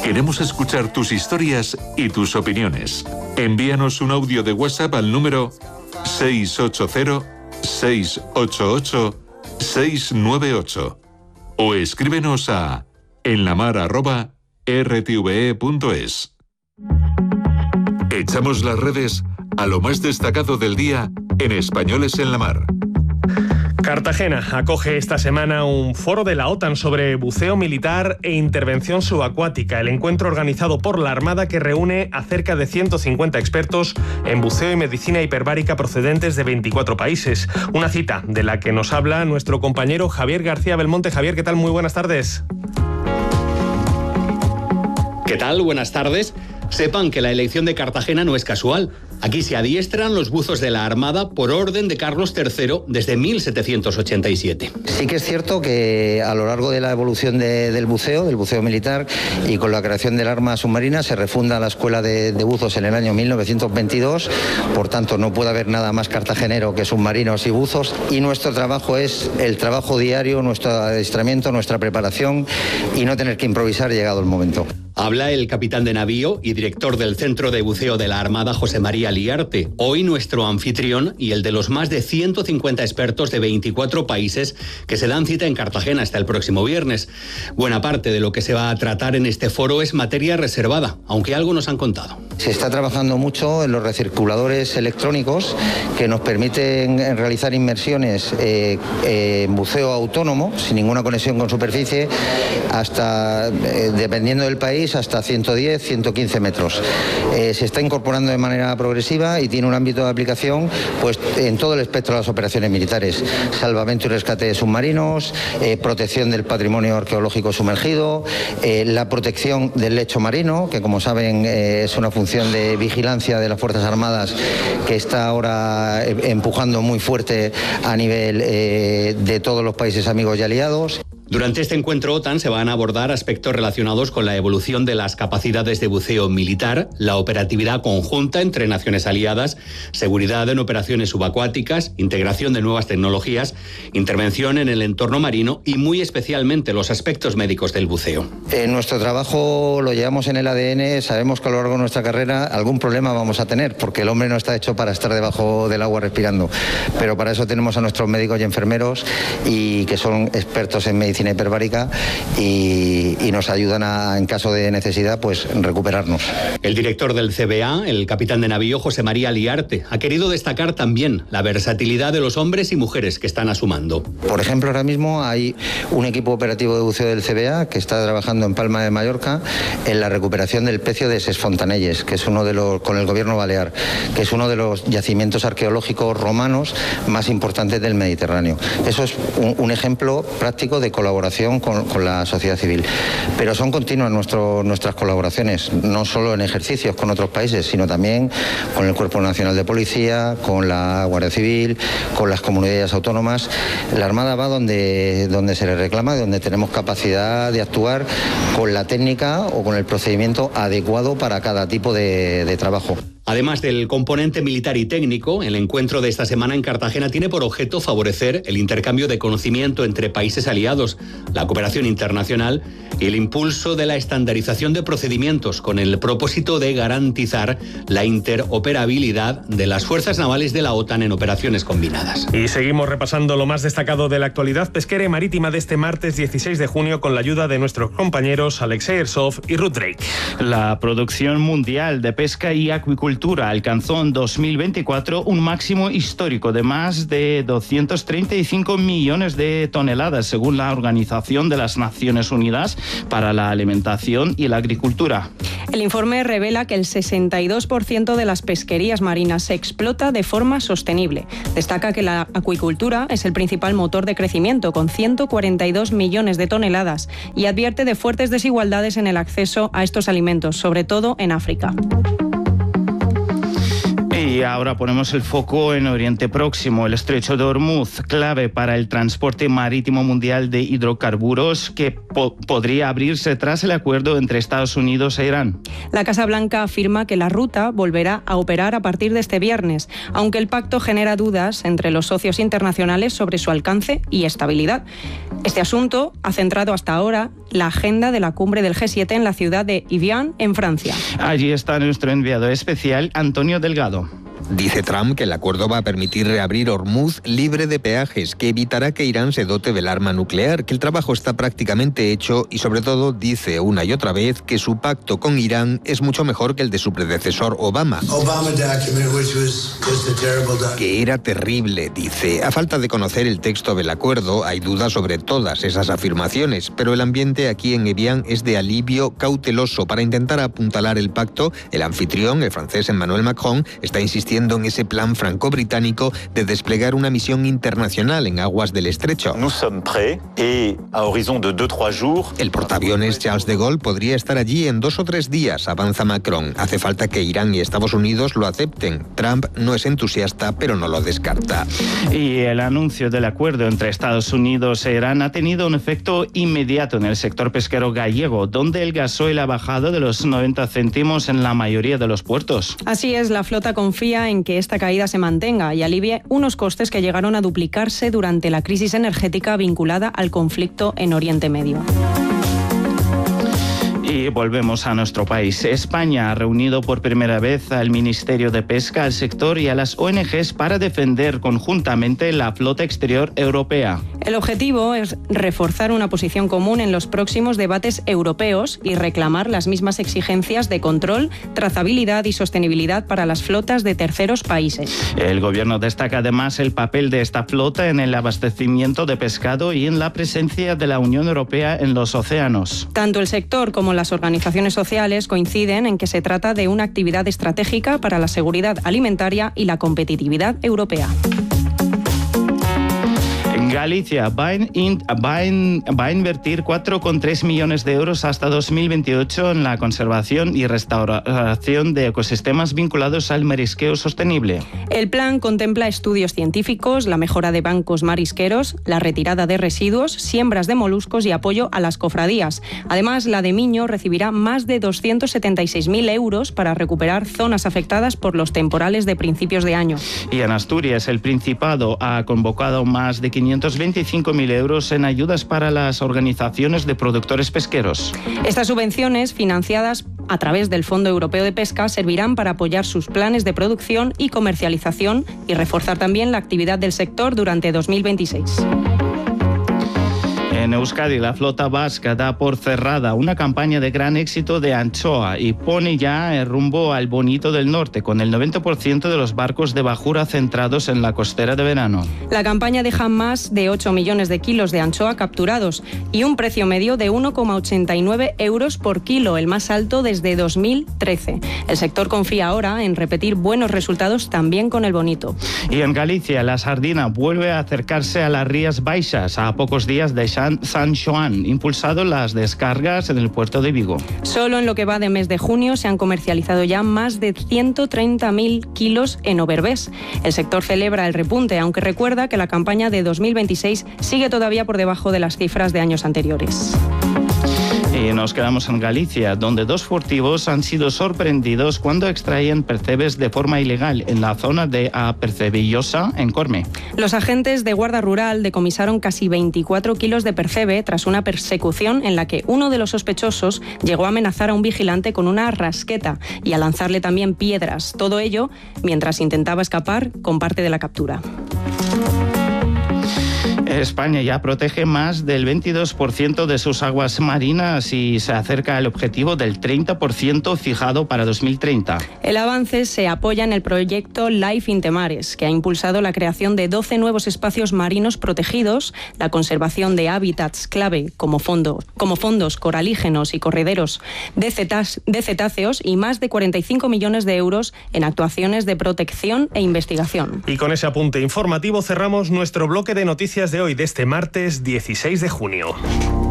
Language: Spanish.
Queremos escuchar tus historias y tus opiniones. Envíanos un audio de WhatsApp al número 680-688-698 o escríbenos a enlamar@rtve.es. Echamos las redes a lo más destacado del día en Españoles en la Mar. Cartagena acoge esta semana un foro de la OTAN sobre buceo militar e intervención subacuática. El encuentro organizado por la Armada, que reúne a cerca de 150 expertos en buceo y medicina hiperbárica procedentes de 24 países. Una cita de la que nos habla nuestro compañero Javier García Belmonte. Javier, ¿qué tal? Muy buenas tardes. ¿Qué tal? Buenas tardes. Sepan que la elección de Cartagena no es casual. Aquí se adiestran los buzos de la Armada por orden de Carlos III desde 1787. Sí que es cierto que a lo largo de la evolución del buceo militar y con la creación del arma submarina se refunda la Escuela de Buzos en el año 1922. Por tanto, no puede haber nada más cartagenero que submarinos y buzos. Y nuestro trabajo es el trabajo diario, nuestro adiestramiento, nuestra preparación y no tener que improvisar llegado el momento. Habla el capitán de navío y director del Centro de Buceo de la Armada, José María Liarte. Hoy nuestro anfitrión y el de los más de 150 expertos de 24 países que se dan cita en Cartagena hasta el próximo viernes. Buena parte de lo que se va a tratar en este foro es materia reservada, aunque algo nos han contado. Se está trabajando mucho en los recirculadores electrónicos que nos permiten realizar inmersiones en buceo autónomo, sin ninguna conexión con superficie, hasta, dependiendo del país, hasta 110, 115 metros. Se está incorporando de manera progresiva y tiene un ámbito de aplicación pues en todo el espectro de las operaciones militares: salvamento y rescate de submarinos, protección del patrimonio arqueológico sumergido, la protección del lecho marino, que como saben es una función de vigilancia de las Fuerzas Armadas que está ahora empujando muy fuerte a nivel de todos los países amigos y aliados. Durante este encuentro OTAN se van a abordar aspectos relacionados con la evolución de las capacidades de buceo militar, la operatividad conjunta entre naciones aliadas, seguridad en operaciones subacuáticas, integración de nuevas tecnologías, intervención en el entorno marino y muy especialmente los aspectos médicos del buceo. Nuestro trabajo lo llevamos en el ADN, sabemos que a lo largo de nuestra carrera algún problema vamos a tener, porque el hombre no está hecho para estar debajo del agua respirando, pero para eso tenemos a nuestros médicos y enfermeros y que son expertos en medicina hiperbárica y nos ayudan en caso de necesidad, pues recuperarnos. El director del CBA, el capitán de navío José María Liarte, ha querido destacar también la versatilidad de los hombres y mujeres que están a su mando. Por ejemplo, ahora mismo hay un equipo operativo de buceo del CBA que está trabajando en Palma de Mallorca en la recuperación del pecio de Ses Fontanelles, que es uno de los, con el gobierno balear, que es uno de los yacimientos arqueológicos romanos más importantes del Mediterráneo. Eso es un ejemplo práctico de colaboración con la sociedad civil. Pero son continuas nuestras colaboraciones, no solo en ejercicios con otros países, sino también con el Cuerpo Nacional de Policía, con la Guardia Civil, con las comunidades autónomas. La Armada va donde se le reclama, donde tenemos capacidad de actuar con la técnica o con el procedimiento adecuado para cada tipo de trabajo. Además del componente militar y técnico, el encuentro de esta semana en Cartagena tiene por objeto favorecer el intercambio de conocimiento entre países aliados, la cooperación internacional y el impulso de la estandarización de procedimientos con el propósito de garantizar la interoperabilidad de las fuerzas navales de la OTAN en operaciones combinadas. Y seguimos repasando lo más destacado de la actualidad pesquera y marítima de este martes 16 de junio con la ayuda de nuestros compañeros Alexei Ersov y Ruth Drake. La producción mundial de pesca y acuicultura alcanzó en 2024 un máximo histórico de más de 235 millones de toneladas, según la Organización de las Naciones Unidas para la Alimentación y la Agricultura. El informe revela que el 62% de las pesquerías marinas se explota de forma sostenible. Destaca que la acuicultura es el principal motor de crecimiento, con 142 millones de toneladas, y advierte de fuertes desigualdades en el acceso a estos alimentos, sobre todo en África. Y ahora ponemos el foco en Oriente Próximo. El estrecho de Hormuz, clave para el transporte marítimo mundial de hidrocarburos, que podría abrirse tras el acuerdo entre Estados Unidos e Irán. La Casa Blanca afirma que la ruta volverá a operar a partir de este viernes, aunque el pacto genera dudas entre los socios internacionales sobre su alcance y estabilidad. Este asunto ha centrado hasta ahora la agenda de la cumbre del G7 en la ciudad de Evian, en Francia. Allí está nuestro enviado especial, Antonio Delgado. Dice Trump que el acuerdo va a permitir reabrir Hormuz libre de peajes, que evitará que Irán se dote del arma nuclear, que el trabajo está prácticamente hecho y sobre todo dice una y otra vez que su pacto con Irán es mucho mejor que el de su predecesor Obama. Que era terrible, dice. A falta de conocer el texto del acuerdo, hay dudas sobre todas esas afirmaciones, pero el ambiente aquí en Evian es de alivio cauteloso. Para intentar apuntalar el pacto, el anfitrión, el francés Emmanuel Macron, está insistiendo en ese plan franco-británico de desplegar una misión internacional en aguas del estrecho. El portaaviones Charles de Gaulle podría estar allí en 2 o 3 días, avanza Macron. Hace falta que Irán y Estados Unidos lo acepten. Trump no es entusiasta, pero no lo descarta. Y el anuncio del acuerdo entre Estados Unidos e Irán ha tenido un efecto inmediato en el sector pesquero gallego, donde el gasoil ha bajado de los 90 céntimos en la mayoría de los puertos. Así es, la flota confía en que esta caída se mantenga y alivie unos costes que llegaron a duplicarse durante la crisis energética vinculada al conflicto en Oriente Medio. Y volvemos a nuestro país. España ha reunido por primera vez al Ministerio de Pesca, al sector y a las ONGs para defender conjuntamente la flota exterior europea. El objetivo es reforzar una posición común en los próximos debates europeos y reclamar las mismas exigencias de control, trazabilidad y sostenibilidad para las flotas de terceros países. El gobierno destaca además el papel de esta flota en el abastecimiento de pescado y en la presencia de la Unión Europea en los océanos. Tanto el sector como las organizaciones sociales coinciden en que se trata de una actividad estratégica para la seguridad alimentaria y la competitividad europea. Galicia va a invertir 4,3 millones de euros hasta 2028 en la conservación y restauración de ecosistemas vinculados al marisqueo sostenible. El plan contempla estudios científicos, la mejora de bancos marisqueros, la retirada de residuos, siembras de moluscos y apoyo a las cofradías. Además, la de Miño recibirá más de 276.000 euros para recuperar zonas afectadas por los temporales de principios de año. Y en Asturias, el Principado ha convocado más de 525.000 euros en ayudas para las organizaciones de productores pesqueros. Estas subvenciones, financiadas a través del Fondo Europeo de Pesca, servirán para apoyar sus planes de producción y comercialización y reforzar también la actividad del sector durante 2026. En Euskadi, la flota vasca da por cerrada una campaña de gran éxito de anchoa y pone ya el rumbo al Bonito del Norte, con el 90% de los barcos de bajura centrados en la costera de verano. La campaña deja más de 8 millones de kilos de anchoa capturados y un precio medio de 1,89 euros por kilo, el más alto desde 2013. El sector confía ahora en repetir buenos resultados también con el Bonito. Y en Galicia, la sardina vuelve a acercarse a las Rías Baixas a pocos días de San Xoán, impulsado las descargas en el puerto de Vigo. Solo en lo que va de mes de junio se han comercializado ya más de 130.000 kilos en Overbés. El sector celebra el repunte, aunque recuerda que la campaña de 2026 sigue todavía por debajo de las cifras de años anteriores. Y nos quedamos en Galicia, donde 2 furtivos han sido sorprendidos cuando extraían percebes de forma ilegal en la zona de A Percebillosa, en Corme. Los agentes de Guarda Rural decomisaron casi 24 kilos de percebe tras una persecución en la que uno de los sospechosos llegó a amenazar a un vigilante con una rasqueta y a lanzarle también piedras. Todo ello mientras intentaba escapar con parte de la captura. España ya protege más del 22% de sus aguas marinas y se acerca al objetivo del 30% fijado para 2030. El avance se apoya en el proyecto Life Intemares, que ha impulsado la creación de 12 nuevos espacios marinos protegidos, la conservación de hábitats clave como fondos coralígenos y correderos de cetáceos y más de 45 millones de euros en actuaciones de protección e investigación. Y con ese apunte informativo cerramos nuestro bloque de noticias de hoy, de este martes 16 de junio.